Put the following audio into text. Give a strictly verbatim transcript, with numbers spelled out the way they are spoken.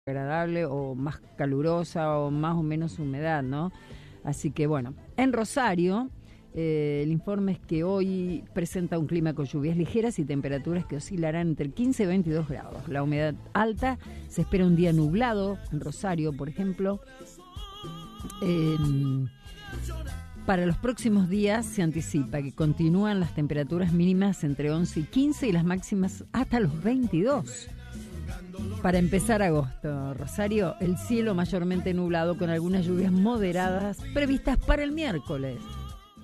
agradable o más calurosa o más o menos humedad, ¿no? Así que bueno, en Rosario eh, el informe es que hoy presenta un clima con lluvias ligeras y temperaturas que oscilarán entre quince y veintidós grados. La humedad alta, se espera un día nublado en Rosario, por ejemplo. Eh, para los próximos días se anticipa que continúan las temperaturas mínimas entre once y quince y las máximas hasta los veintidós. Para empezar agosto, Rosario, el cielo mayormente nublado con algunas lluvias moderadas previstas para el miércoles.